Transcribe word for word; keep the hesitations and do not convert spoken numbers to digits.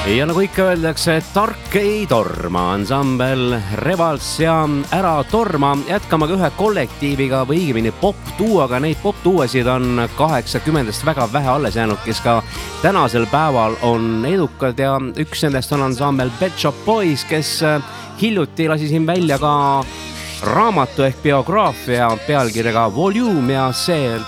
Ja nagu ikka öeldakse, tark ei torma, ansambel Revals ja Ära torma. Jätkame ühe kollektiiviga või õigemini pop-duoga. Neid pop-duosid on kaheksakümnendast väga vähe alles jäänud, kes ka tänasel päeval on edukad ja üks nendest on ansambel Pet Shop Boys, kes hiljuti lasi siin välja ka raamatu ehk biograafia pealkirjaga Volume ja see